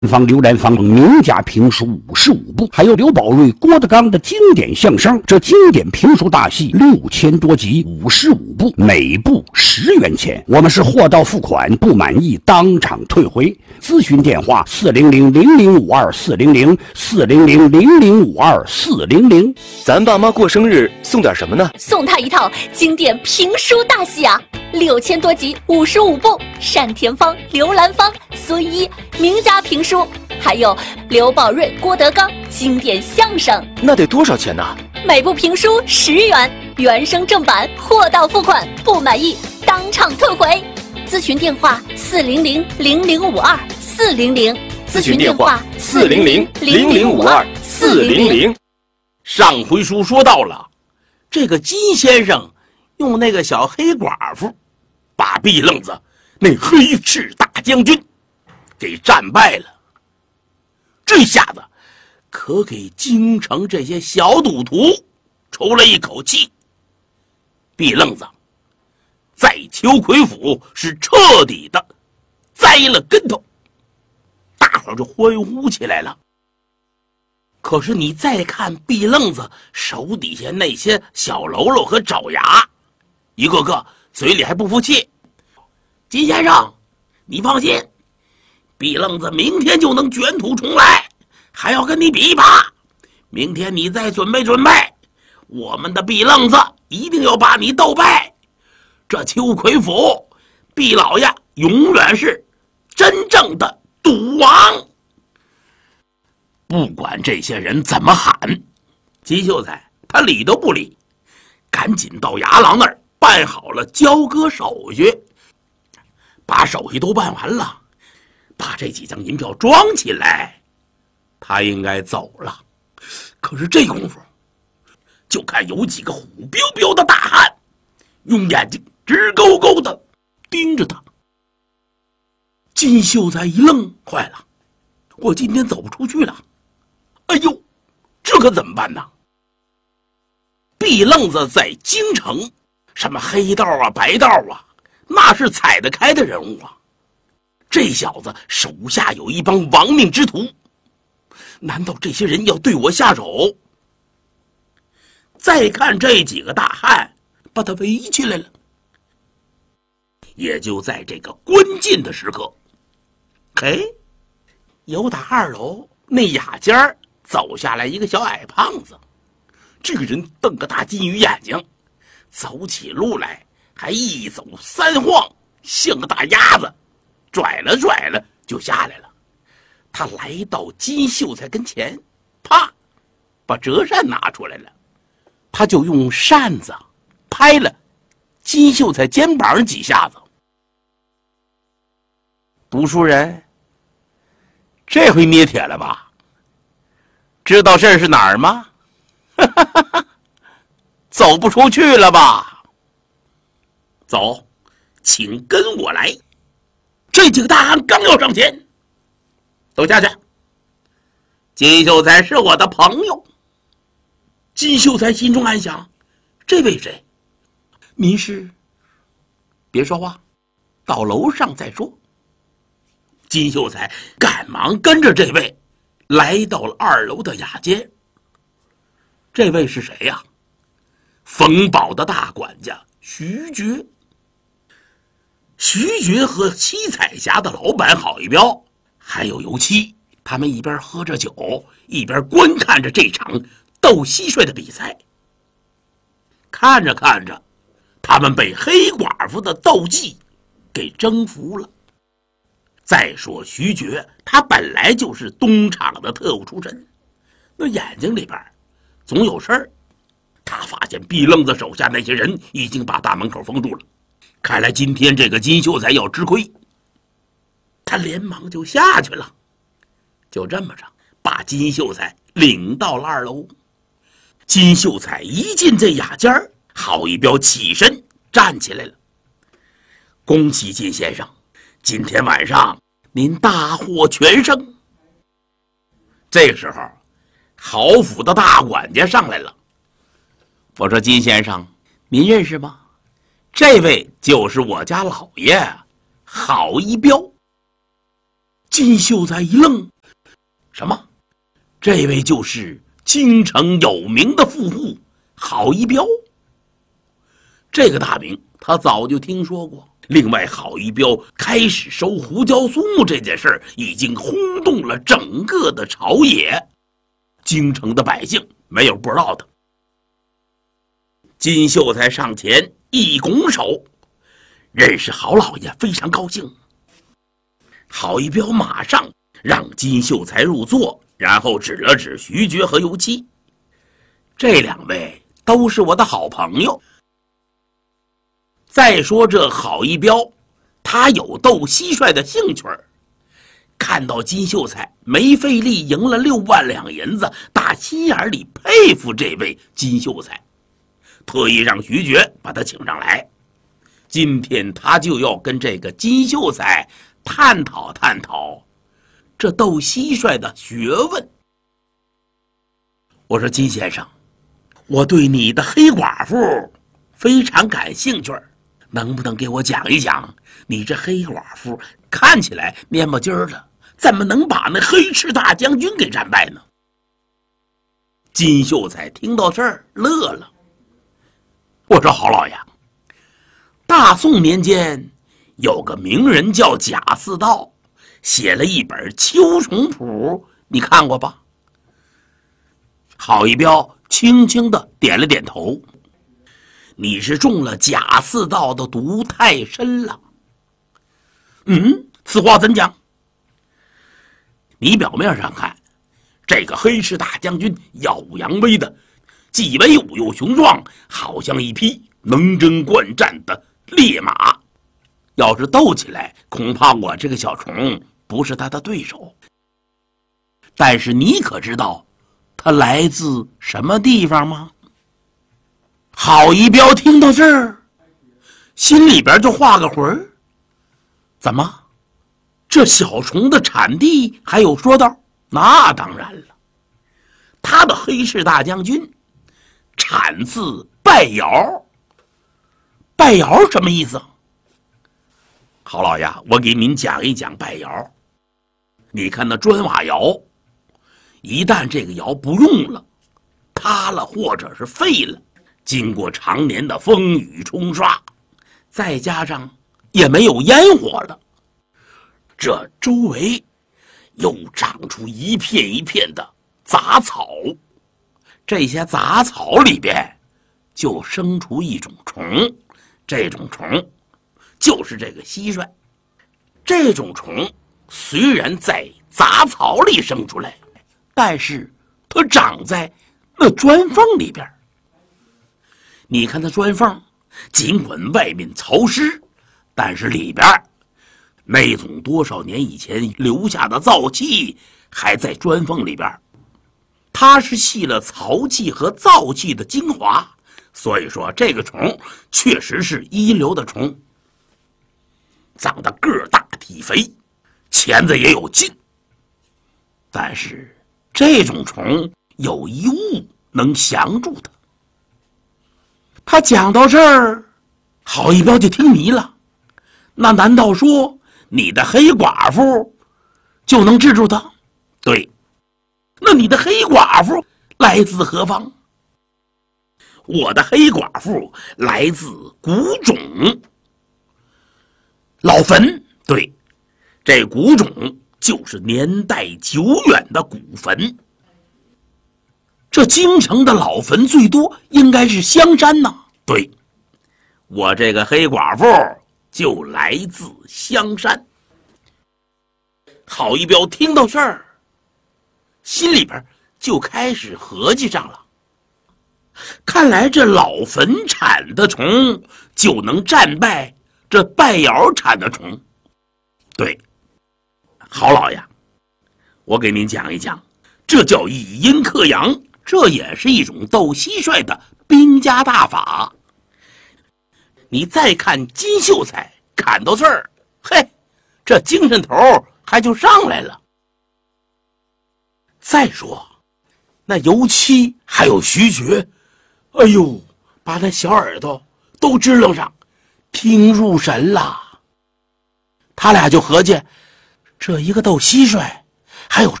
方刘兰芳名家评书55部，还有刘宝瑞、郭德纲的经典相声。这经典评书大戏6000多集，55部，每部10元钱。我们是货到付款，不满意当场退回。咨询电话400-0052-400，400-0052-400。 咱爸妈过生日送点什么呢？ 送他一套经典评书大戏啊，6000多集，55部，单田芳、刘兰芳、孙一名家评书，还有刘宝瑞、郭德纲经典相声。 那得多少钱呢？ 每部评书10元，原声正版，货到付款，不满意当场退回。咨询电话400-0052-400， 咨询电话400-0052-400。 上回书说到了，这个金先生用那个小黑寡妇把毕愣子那黑赤大将军给战败了，这下子可给京城这些小赌徒抽了一口气。毕愣子在秋葵府是彻底的栽了跟头，大伙儿就欢呼起来了。可是你再看毕愣子手底下那些小喽啰和爪牙，一个个嘴里还不服气。金先生，你放心，毕愣子明天就能卷土重来，还要跟你比一把。明天你再准备准备，我们的毕愣子一定要把你斗败。这秋葵府，毕老爷永远是真正的赌王。不管这些人怎么喊，金秀才他理都不理，赶紧到衙郎那儿办好了交割手续。把手续都办完了，把这几张银票装起来，他应该走了。可是这功夫，就看有几个虎彪彪的大汉用眼睛直勾勾的盯着他。金秀才一愣，坏了，我今天走不出去了。哎呦，这可怎么办呢？毕愣子在京城什么黑道啊白道啊，那是踩得开的人物啊。这小子手下有一帮亡命之徒，难道这些人要对我下手？再看这几个大汉把他围起来了。也就在这个关键的时刻，由打2楼那雅间走下来一个小矮胖子。这个人瞪个大金鱼眼睛，走起路来还一走3晃，像个大鸭子，拽了拽了就下来了。他来到金秀才跟前，啪，把折扇拿出来了。他就用扇子拍了金秀才肩膀几下子。读书人，这回捏铁了吧？知道这是哪儿吗？走不出去了吧？走，请跟我来。这几个大汉刚要上前，都下去。金秀才是我的朋友。金秀才心中暗想，这位谁？您是？别说话，到楼上再说。金秀才赶忙跟着这位来到了2楼的雅间。这位是谁呀？冯保的大管家徐觉。徐觉和七彩霞的老板郝一彪还有油漆，他们一边喝着酒，一边观看着这场斗蟋蟀的比赛。看着看着，他们被黑寡妇的斗技给征服了。再说徐觉，他本来就是东厂的特务出身，那眼睛里边总有事儿。他发现毕愣子手下那些人已经把大门口封住了，看来今天这个金秀才要吃亏。他连忙就下去了，就这么着把金秀才领到了2楼。金秀才一进这雅间，郝一彪起身站起来了。恭喜金先生，今天晚上您大获全胜。这时候郝府的大管家上来了。我说金先生，您认识吗？这位就是我家老爷郝一彪。 金秀才一愣，什么？这位就是京城有名的富户郝一彪。这个大名他早就听说过。另外，郝一彪开始收胡椒苏木这件事儿已经轰动了整个的朝野，京城的百姓没有不知道的。金秀才上前一拱手，认识郝老爷，非常高兴。郝一彪马上让金秀才入座，然后指了指徐觉和尤七，这两位都是我的好朋友。再说这郝一彪，他有斗蟋蟀的兴趣儿，看到金秀才没费力赢了6万两银子，打心眼里佩服这位金秀才，特意让徐觉把他请上来。今天他就要跟这个金秀才探讨探讨这斗蟋蟀的学问。我说金先生，我对你的黑寡妇非常感兴趣，能不能给我讲一讲你这黑寡妇看起来蔫不唧的，怎么能把那黑赤大将军给战败呢？金秀才听到这儿乐了。我说郝老爷，大宋年间有个名人叫贾似道，写了一本《秋虫谱》，你看过吧？郝一彪轻轻地点了点头。你是中了贾似道的毒太深了。此话怎讲？你表面上看，这个黑赤大将军耀武扬威的，既威武又雄壮，好像一匹能征惯战的烈马。要是斗起来，恐怕我这个小虫不是他的对手。但是你可知道他来自什么地方吗？郝一彪听到这儿，心里边就画个魂儿。怎么？这小虫的产地还有说道？那当然了，他的黑赤大将军产自拜窑。拜窑什么意思？郝老爷，我给您讲一讲拜窑。你看那砖瓦窑，一旦这个窑不用了，塌了或者是废了，经过常年的风雨冲刷，再加上也没有烟火了，这周围又长出一片一片的杂草，这些杂草里边就生出一种虫，这种虫就是这个蟋蟀。这种虫虽然在杂草里生出来，但是它长在那砖缝里边。你看那砖缝，尽管外面潮湿，但是里边那种多少年以前留下的燥气还在砖缝里边。它是吸了潮气和燥气的精华，所以说这个虫确实是一流的虫，长得个儿大体肥，钳子也有劲。但是这种虫有一物能降住它。他讲到这儿，郝一彪就听迷了。那难道说你的黑寡妇就能治住他？对。那你的黑寡妇来自何方？我的黑寡妇来自古冢老坟。对，这古冢就是年代久远的古坟。这京城的老坟最多应该是香山呐。对，我这个黑寡妇就来自香山。郝一彪听到这儿，心里边就开始合计上了。看来这老坟产的虫就能战败这拜窑产的虫。对，郝老爷，我给您讲一讲，这叫以阴克阳，这也是一种斗蟋蟀的兵家大法。你再看金秀才，看到这儿，嘿，这精神头还就上来了。再说那尤七还有徐觉，哎呦，把那小耳朵都支棱上，听入神了。他俩就合计， 这一个斗蟋蟀，还有